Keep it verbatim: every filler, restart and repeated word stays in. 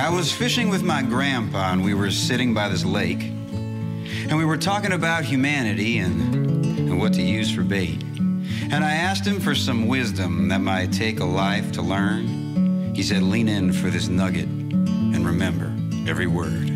I was fishing with my grandpa, and we were sitting by this lake, and we were talking about humanity and, and what to use for bait. And I asked him for some wisdom that might take a life to learn. He said, lean in for this nugget and remember every word.